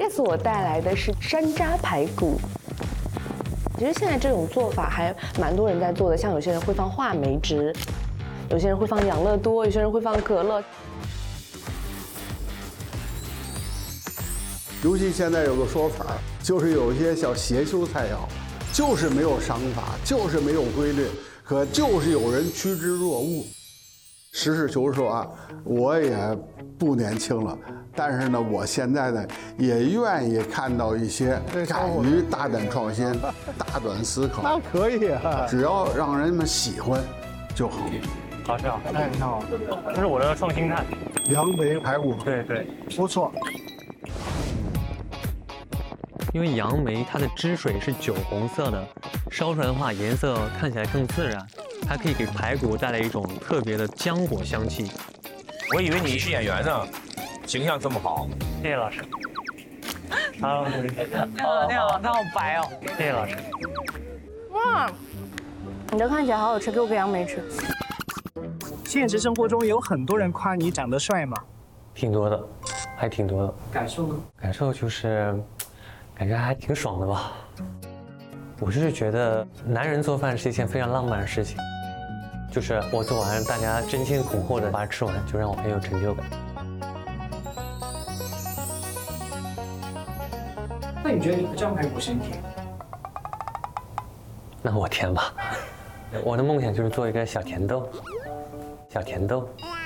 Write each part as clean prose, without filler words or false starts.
这次我带来的是山楂排骨。其实现在这种做法还蛮多人在做的，像有些人会放话梅汁，有些人会放养乐多，有些人会放可乐。 尤其现在有个说法，就是有一些小邪修菜肴，就是没有赏法，就是没有规律，可就是有人趋之若鹜。实事求是说啊，我也不年轻了，但是呢，我现在呢也愿意看到一些敢于大胆创新、大胆思考。 那可以啊， 只要让人们喜欢就好。 好吃好， 哎，你好， 这是我的创新菜， 杨梅排骨， 对对， 不错。 因为杨梅它的汁水是酒红色的，烧出来的话颜色看起来更自然，还可以给排骨带来一种特别的浆果香气。 我以为你是演员呢，形象这么好。 谢谢老师。好， 你好，他好白哦。 谢谢老师。 哇，你这看起来好好吃，给我个杨梅吃。 现实生活中有很多人夸你长得帅吗？ 挺多的，还挺多的。 感受呢？ 感受就是，感觉还挺爽的吧。我是觉得男人做饭是一件非常浪漫的事情，就是我做完，大家争先恐后的把它吃完，就让我很有成就感。 那你觉得你的酱排骨谁甜？ 那我甜吧。我的梦想就是做一个小甜豆，小甜豆。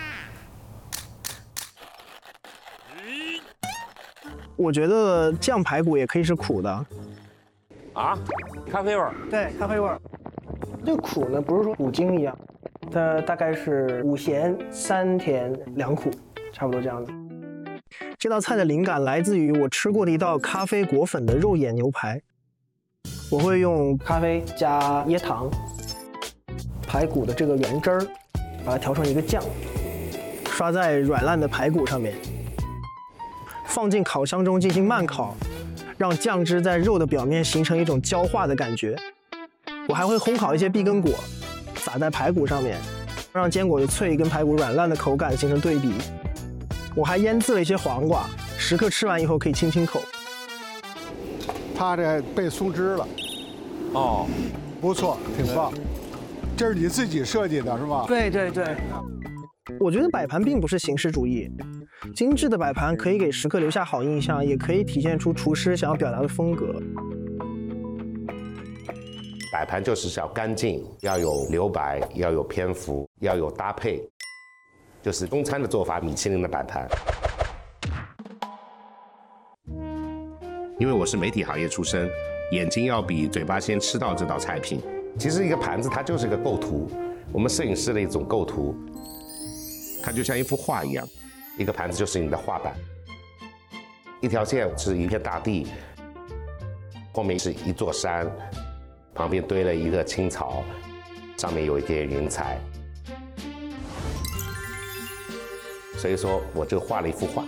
我觉得酱排骨也可以是苦的。 啊，咖啡味儿。 对，咖啡味儿。这个苦呢，不是说苦精一样，它大概是5咸3甜2苦，差不多这样子。这道菜的灵感来自于我吃过的一道咖啡裹粉的肉眼牛排。我会用咖啡加椰糖，排骨的这个原汁儿，把它调成一个酱，刷在软烂的排骨上面，放进烤箱中进行慢烤，让酱汁在肉的表面形成一种焦化的感觉。我还会烘烤一些碧根果，撒在排骨上面，让坚果的脆跟排骨软烂的口感形成对比。我还腌制了一些黄瓜，食客吃完以后可以清清口。 它这被松脂了， 哦， 不错，挺棒。这是你自己设计的是吧？ 对对对。我觉得摆盘并不是形式主义，精致的摆盘可以给食客留下好印象，也可以体现出厨师想要表达的风格。 摆盘就是要干净，要有留白，要有篇幅，要有搭配，就是中餐的做法，米其林的摆盘。因为我是媒体行业出身，眼睛要比嘴巴先吃到这道菜品。其实一个盘子它就是一个构图，我们摄影师的一种构图，它就像一幅画一样，一个盘子就是你的画板，一条线是一片大地，后面是一座山，旁边堆了一个青草，上面有一点云彩，所以说我就画了一幅画。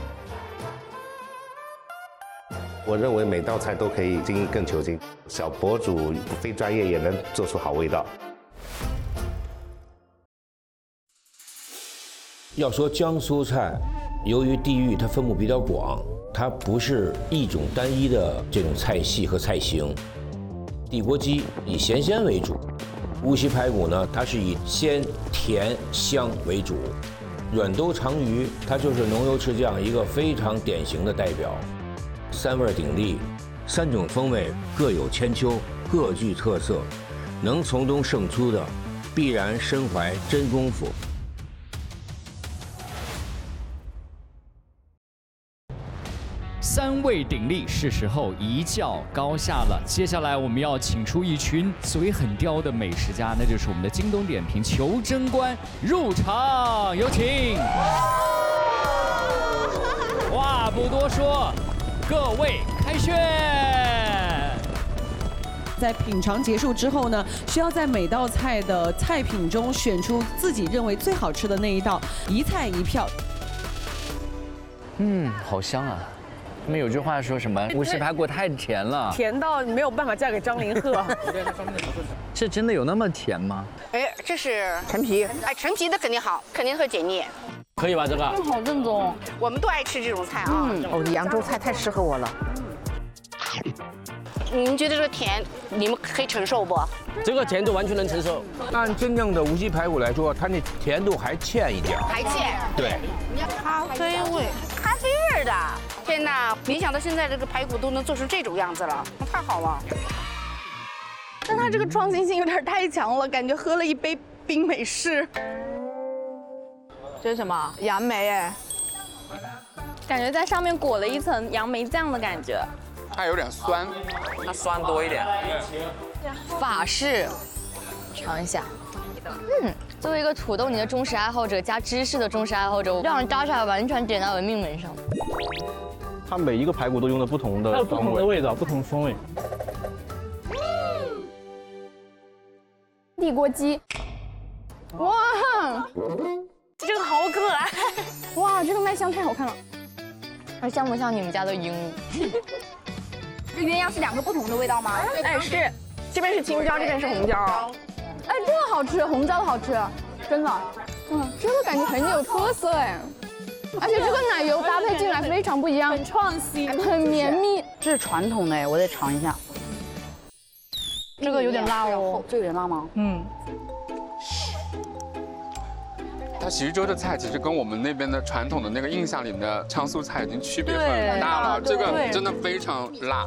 我认为每道菜都可以精益更求精，小博主非专业也能做出好味道。 要说江苏菜，由于地域它分布比较广，它不是一种单一的这种菜系和菜型。地锅鸡以咸鲜为主，无锡排骨呢，它是以鲜甜香为主，软兜长鱼它就是浓油赤酱一个非常典型的代表。3味鼎立，3种风味各有千秋，各具特色，能从中胜出的，必然身怀真功夫。 3味鼎立，是时候一较高下了。接下来我们要请出一群嘴很刁的美食家，那就是我们的京东点评求真官入场，有请。话不多说，各位开选。 在品尝结束之后呢，需要在每道菜的菜品中选出自己认为最好吃的那一道，一菜一票。 好香啊！他们有句话说什么？无锡排骨太甜了， 甜到没有办法嫁给张凌赫。 是真的有那么甜吗？ 哎，这是陈皮，哎，陈皮的肯定好，肯定会解腻。 可以吧？这个好正宗，我们都爱吃这种菜啊。哦，扬州菜太适合我了。你们觉得这个甜，你们可以承受不？ 这个甜度完全能承受。 按真正的无锡排骨来说，它那甜度还欠一点。 还欠。 对。 咖啡味，咖啡味的。天哪！没想到现在这个排骨都能做成这种样子了，太好了。但它这个创新性有点太强了，感觉喝了一杯冰美式。 这是什么？杨梅哎，感觉在上面裹了一层杨梅酱的感觉。 它有点酸， 它酸多一点。 法式，尝一下。作为一个土豆泥的忠实爱好者加芝士的忠实爱好者，这样扎下来完全点在我的命门上。 它每一个排骨都用了不同的， 它有不同的味道，不同风味。 地锅鸡，哇，这个好可爱！哇，这个卖相太好看了。 它像不像你们家的鹦鹉？ 这鸳鸯是2个不同的味道吗？ 哎，是，这边是青椒，这边是红椒。 哎，这个好吃，红椒的好吃，真的。这个感觉很有特色哎，而且这个奶油搭配进来非常不一样，很创新，很绵密。 这是传统的哎，我得尝一下。这个有点辣哦，这有点辣吗？ 它徐州的菜其实跟我们那边的传统的那个印象里面的江苏菜已经区别很大了，这个真的非常辣。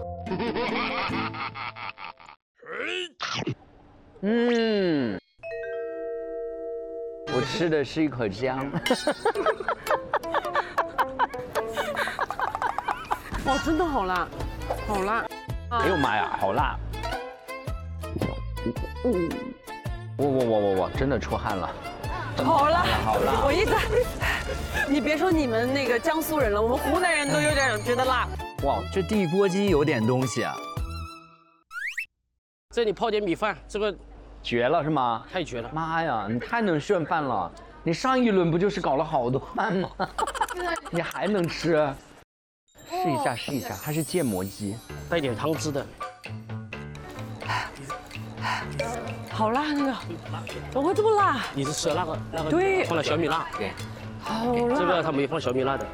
我吃的是一口姜。 哇，真的好辣，好辣！ 哎呦妈呀，好辣！我真的出汗了。 好辣， 好辣！ 我一直，你别说你们那个江苏人了，我们湖南人都有点觉得辣。 哇，这地锅鸡有点东西啊！ 这里泡点米饭，这个绝了是吗？ 太绝了！ 妈呀，你太能炫饭了！你上一轮不就是搞了好多饭吗？你还能吃？试一下，试一下，它是芥末鸡， 带点汤汁的。 好辣那个，怎么会这么辣？ 你是吃了那个对， 放了小米辣。对， 好辣。 这个他没放小米辣的。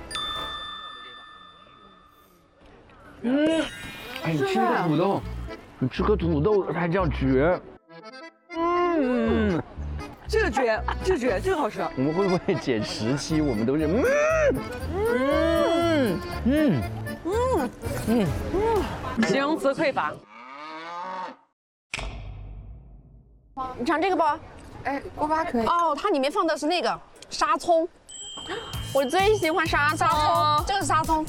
哎，你吃个土豆，你吃个土豆还叫绝。 这个绝，这个好吃。 我们会不会减10期？我们都是形容词匮乏。 你尝这个不？哎，锅巴可以。哦，它里面放的是那个沙葱，我最喜欢沙葱，这个是沙葱，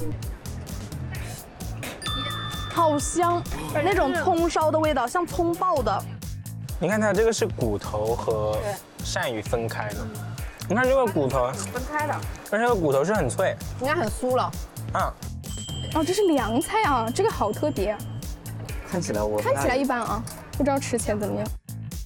好香，那种葱烧的味道，像葱爆的。 你看它这个是骨头和鳝鱼分开的，你看这个骨头分开的， 但是这个骨头是很脆， 应该很酥了。 哦，这是凉菜啊，这个好特别。 看起来一般啊，不知道吃起来怎么样。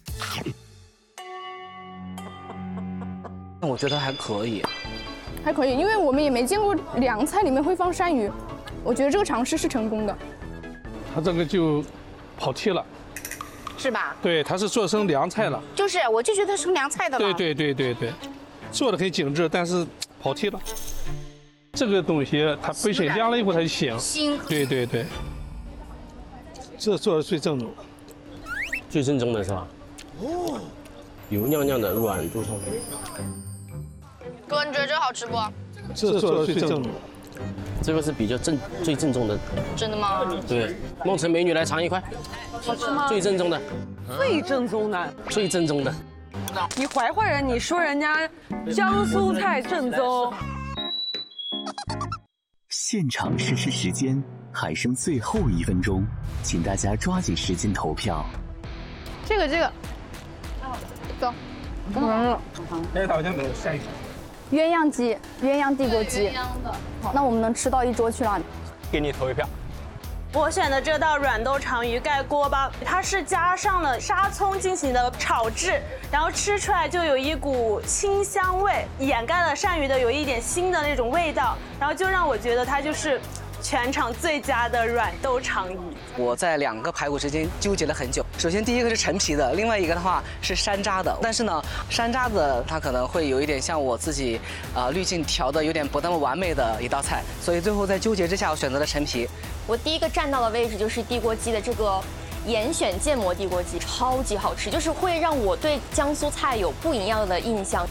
我觉得还可以， 还可以，因为我们也没见过凉菜里面会放鳝鱼，我觉得这个尝试是成功的。 它这个就跑题了， 是吧？ 对，它是做成凉菜了。 就是，我就觉得它是凉菜的了。 对，做的很精致，但是跑题了。这个东西它本身凉了以后它就腥。对，这做的最正宗， 最正宗的是吧？哦，油亮亮的软度上面。 哥，你觉得这好吃不？ 这做的最正宗。 这个是比较最正宗的。 真的吗？ 对，梦辰美女来尝一块。 好吃吗？ 最正宗的。 最正宗的。 最正宗的。 你坏坏人，你说人家江苏菜正宗。 现场实时时间还剩最后1分钟，请大家抓紧时间投票。 这个，走， 那个好像没有鳝鱼。 鸳鸯鸡，鸳鸯地锅鸡。好，那我们能吃到一桌去了。 给你投一票。 我选的这道软豆肠鱼盖锅巴，它是加上了沙葱进行的炒制，然后吃出来就有一股清香味，掩盖了鳝鱼的有一点腥的那种味道，然后就让我觉得它就是全场最佳的软豆肠衣。 我在2个排骨之间纠结了很久。首先第一个是陈皮的，另外一个的话是山楂的。但是呢，山楂的它可能会有一点像我自己滤镜调的有点不那么完美的一道菜，所以最后在纠结之下，我选择了陈皮。 我第一个站到的位置就是地锅鸡的这个严选建模地锅鸡，超级好吃，就是会让我对江苏菜有不一样的印象。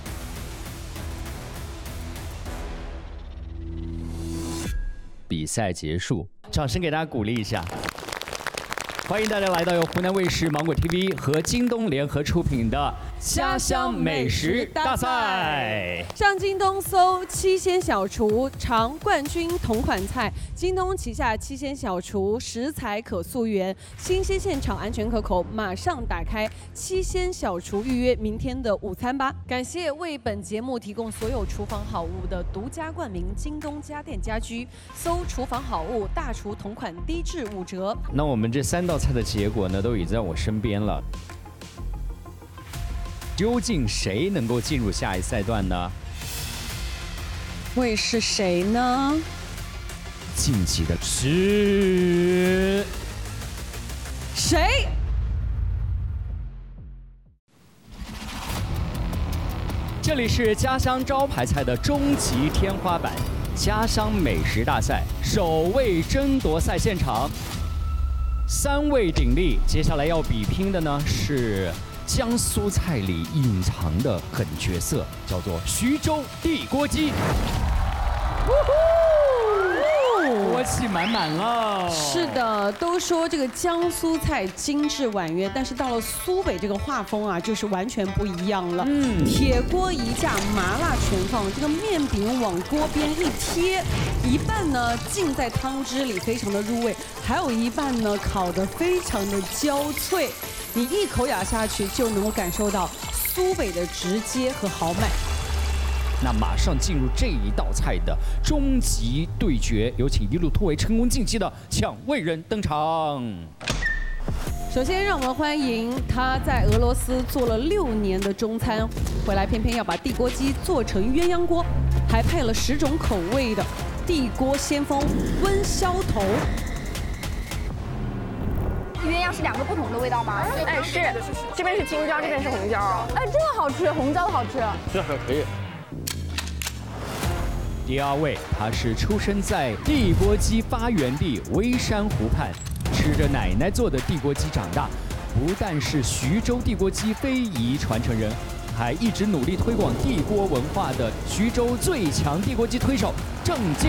比赛结束，掌声给大家鼓励一下。欢迎大家来到由湖南卫视、芒果 TV 和京东联合出品的家乡美食大赛。 上京东搜七鲜小厨尝冠军同款菜，京东旗下七鲜小厨食材可溯源，新鲜现场安全可口，马上打开七鲜小厨预约明天的午餐吧。感谢为本节目提供所有厨房好物的独家冠名京东家电家居，搜厨房好物大厨同款低至5折。 那我们这3道菜的结果呢，都已在我身边了。究竟谁能够进入下一赛段呢？ 会是谁呢？ 晋级的是谁？ 这里是家乡招牌菜的终极天花板——家乡美食大赛首位争夺赛现场。3位鼎立，接下来要比拼的呢是江苏菜里隐藏的狠角色，叫做徐州地锅鸡。锅气满满了。 是的，都说这个江苏菜精致婉约，但是到了苏北这个画风啊，就是完全不一样了。铁锅一架，麻辣全放，这个面饼往锅边一贴，一半呢浸在汤汁里，非常的入味，还有一半呢烤得非常的焦脆，你一口咬下去就能够感受到苏北的直接和豪迈。 那马上进入这一道菜的终极对决，有请一路突围成功晋级的抢位人登场。 首先，让我们欢迎他在俄罗斯做了6年的中餐，回来偏偏要把地锅鸡做成鸳鸯锅，还配了10种口味的地锅先锋温霄头。 鸳鸯是2个不同的味道吗？ 哎，是，这边是青椒，这边是红椒。 哎，这个好吃，红椒的好吃。 这还可以。 第2位，他是出生在地锅鸡发源地微山湖畔，吃着奶奶做的地锅鸡长大，不但是徐州地锅鸡非遗传承人，还一直努力推广地锅文化的徐州最强地锅鸡推手郑静。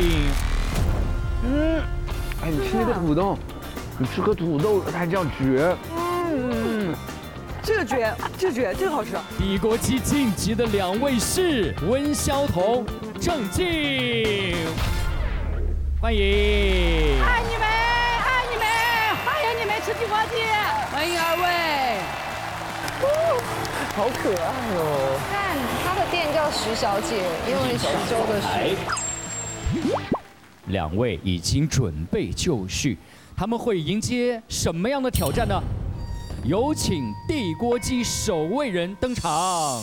哎，你吃那个土豆，你吃个土豆它叫绝。 这个绝，这个好吃。 地锅鸡晋级的2位是温霄头、郑静，欢迎！ 爱你们，爱你们，欢迎你们吃地锅鸡！ 欢迎2位。 好可爱哦！ 看他的店叫徐小姐，因为徐州的徐。 2位已经准备就绪，他们会迎接什么样的挑战呢？有请地锅鸡守卫人登场。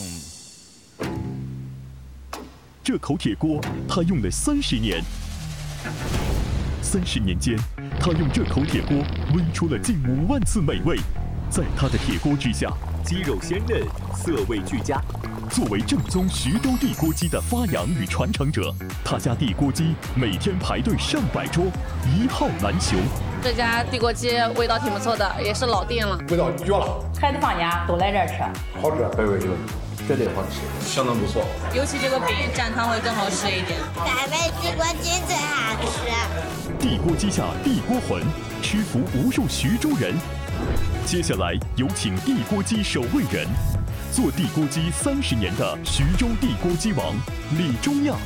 这口铁锅，他用了30年。30年间，他用这口铁锅煨出了近5万次美味。在他的铁锅之下，鸡肉鲜嫩，色味俱佳。作为正宗徐州地锅鸡的发扬与传承者，他家地锅鸡每天排队上百桌，一号难求。 这家地锅鸡味道挺不错的，也是老店了。 味道绝了， 孩子放假都来这儿吃。 好吃，美味绝对好吃，相当不错。 尤其这个饼蘸汤会更好吃一点。 傣味地锅鸡最好吃。 地锅鸡下地锅魂，吃服无数徐州人。接下来有请地锅鸡守卫人，做地锅鸡30年的徐州地锅鸡王李忠亚。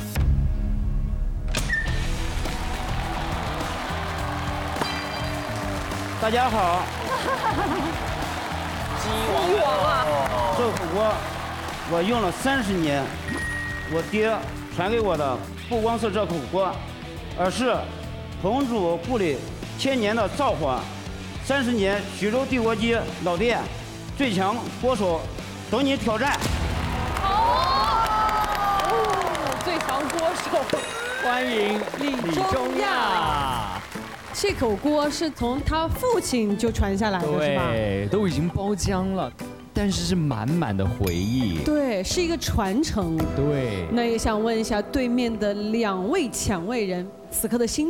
大家好。 鸡王啊！ 这火锅我用了30年，我爹传给我的不光是这口锅，而是烹煮故里1000年的造化。30年徐州地锅鸡老店，最强锅手等你挑战。 最强锅手， 欢迎李中亚。这口锅是从他父亲就传下来的，是吧？ 对，都已经包浆了，但是是满满的回忆。 对，是一个传承。 对。 那也想问一下对面的2位抢位人，此刻的心